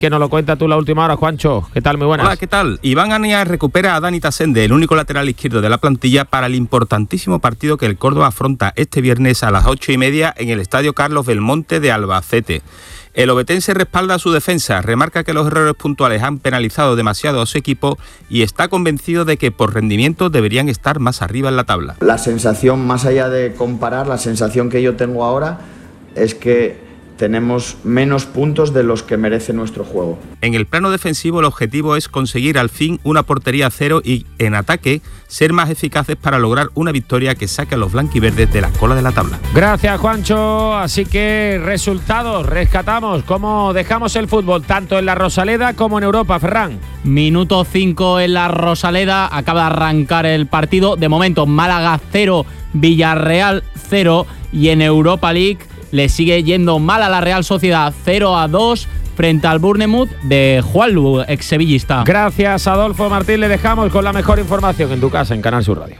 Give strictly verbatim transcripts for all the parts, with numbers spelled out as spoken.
Que nos lo cuenta tú la última hora, Juancho. ¿Qué tal? Muy buenas. Hola, ¿qué tal? Iván Anias recupera a Dani Tasende, el único lateral izquierdo de la plantilla, para el importantísimo partido que el Córdoba afronta este viernes a las ocho y media en el Estadio Carlos Belmonte de Albacete. El obetense respalda a su defensa, remarca que los errores puntuales han penalizado demasiado a su equipo y está convencido de que por rendimiento deberían estar más arriba en la tabla. La sensación, más allá de comparar, la sensación que yo tengo ahora es que tenemos menos puntos de los que merece nuestro juego. En el plano defensivo, el objetivo es conseguir al fin una portería a cero y, en ataque, ser más eficaces para lograr una victoria que saque a los blanquiverdes de la cola de la tabla. Gracias, Juancho. Así que resultados, rescatamos cómo dejamos el fútbol, tanto en la Rosaleda como en Europa, Ferran. Minuto cinco en la Rosaleda, acaba de arrancar el partido. De momento, Málaga cero, Villarreal cero, y en Europa League le sigue yendo mal a la Real Sociedad, cero a dos frente al Bournemouth de Juanlu, ex sevillista. Gracias, Adolfo Martín. Le dejamos con la mejor información en tu casa, en Canal Sur Radio.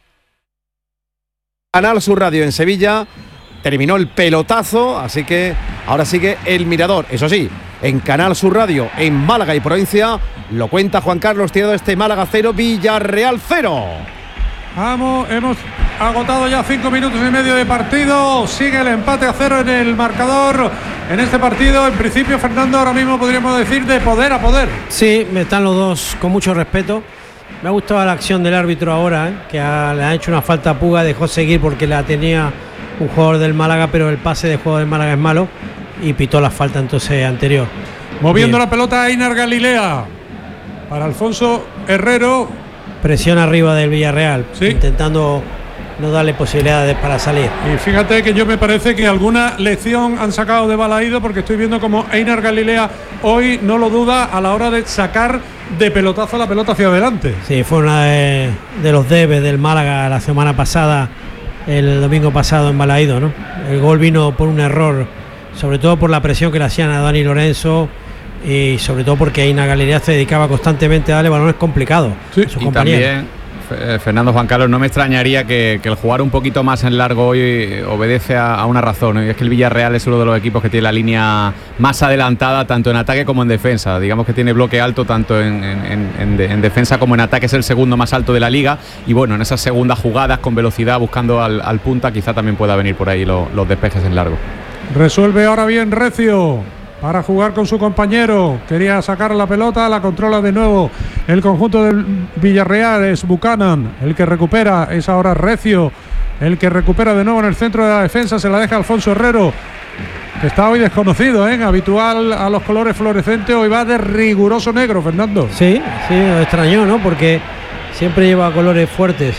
Canal Sur Radio en Sevilla. Terminó el pelotazo, así que ahora sigue el Mirador. Eso sí, en Canal Sur Radio, en Málaga y provincia, lo cuenta Juan Carlos Tirado, este Málaga cero, Villarreal cero. Vamos, hemos agotado ya cinco minutos y medio de partido. Sigue el empate a cero en el marcador. En este partido, en principio, Fernando, ahora mismo podríamos decir de poder a poder. Sí, están los dos con mucho respeto. Me ha gustado la acción del árbitro ahora, ¿eh? que ha, le ha hecho una falta a Puga, dejó seguir porque la tenía un jugador del Málaga, pero el pase de jugador del Málaga es malo y pitó la falta entonces anterior. Moviendo Bien. La pelota a Einar Galilea para Alfonso Herrero. Presión arriba del Villarreal, sí, intentando no darle posibilidades para salir. Y fíjate que yo me parece que alguna lección han sacado de Balaído, porque estoy viendo como Einar Galilea hoy no lo duda a la hora de sacar de pelotazo la pelota hacia adelante. Sí, fue una de, de los debes del Málaga la semana pasada, el domingo pasado en Balaído, ¿no? El gol vino por un error, sobre todo por la presión que le hacían a Dani Lorenzo, y sobre todo porque Einar Galilea se dedicaba constantemente a darle balones complicados sí. a sus y compañeros. También, Fernando, Juan Carlos, no me extrañaría que, que el jugar un poquito más en largo hoy obedece a, a una razón, ¿no? Y es que el Villarreal es uno de los equipos que tiene la línea más adelantada tanto en ataque como en defensa. Digamos que tiene bloque alto tanto en, en, en, en defensa como en ataque, es el segundo más alto de la liga, y bueno, en esas segundas jugadas con velocidad buscando al, al punta quizá también pueda venir por ahí lo, los despejes en largo. Resuelve ahora bien Recio para jugar con su compañero. Quería sacar la pelota, la controla de nuevo el conjunto del Villarreal. Es Buchanan el que recupera, es ahora Recio el que recupera de nuevo en el centro de la defensa. Se la deja Alfonso Herrero, que está hoy desconocido, ¿eh? Habitual a los colores fluorescentes, hoy va de riguroso negro, Fernando. Sí, sí, lo extrañó, ¿no? Porque siempre lleva colores fuertes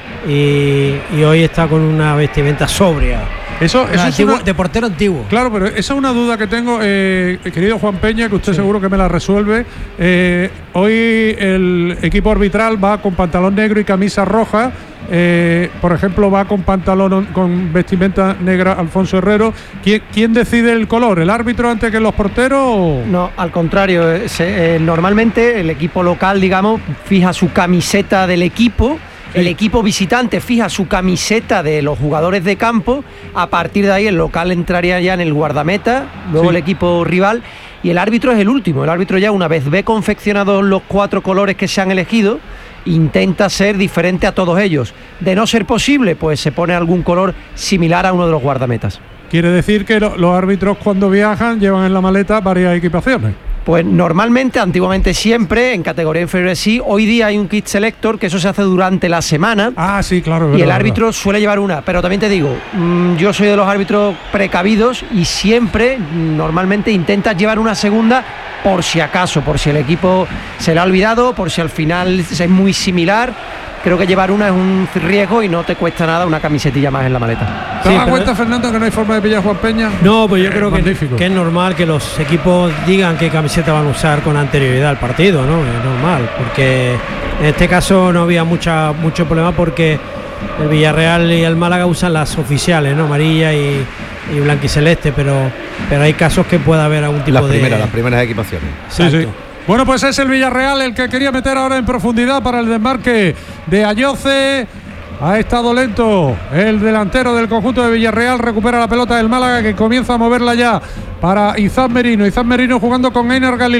y, y hoy está con una vestimenta sobria. Eso, eso antiguo, es una, de portero antiguo. Claro, pero esa es una duda que tengo, eh, querido Juan Peña, que usted sí. seguro que me la resuelve. Eh, hoy el equipo arbitral va con pantalón negro y camisa roja. Eh, por ejemplo, va con pantalón con vestimenta negra Alfonso Herrero. ¿Quién, quién decide el color? ¿El árbitro antes que los porteros? O? No, al contrario. Se, eh, normalmente el equipo local, digamos, fija su camiseta del equipo. El equipo visitante fija su camiseta de los jugadores de campo. A partir de ahí el local entraría ya en el guardameta, luego sí. el equipo rival, y el árbitro es el último. El árbitro ya, una vez ve confeccionados los cuatro colores que se han elegido, intenta ser diferente a todos ellos. De no ser posible, pues se pone algún color similar a uno de los guardametas. Quiere decir que lo, los árbitros cuando viajan llevan en la maleta varias equipaciones. Pues normalmente, antiguamente siempre, en categoría inferior sí. Hoy día hay un kit selector, que eso se hace durante la semana. Ah, sí, claro. Y verdad, el árbitro verdad. suele llevar una. Pero también te digo, mmm, yo soy de los árbitros precavidos y siempre, normalmente, intentas llevar una segunda por si acaso, por si el equipo se le ha olvidado, por si al final es muy similar. Creo que llevar una es un riesgo y no te cuesta nada una camisetilla más en la maleta. ¿Te das sí, cuenta, Fernando, que no hay forma de pillar a Juan Peña? No, pues yo eh, creo que, que es normal que los equipos digan qué camiseta van a usar con anterioridad al partido, ¿no? Es normal, porque en este caso no había mucha, mucho problema, porque el Villarreal y el Málaga usan las oficiales, ¿no? Amarilla y, y blanquiceleste, pero, pero hay casos que pueda haber algún tipo las primeras, de... Las primeras equipaciones. Exacto. Sí, sí. Bueno, pues es el Villarreal el que quería meter ahora en profundidad para el desmarque de Ayoce. Ha estado lento el delantero del conjunto de Villarreal. Recupera la pelota del Málaga, que comienza a moverla ya para Izan Merino. Izan Merino jugando con Einar Galilea.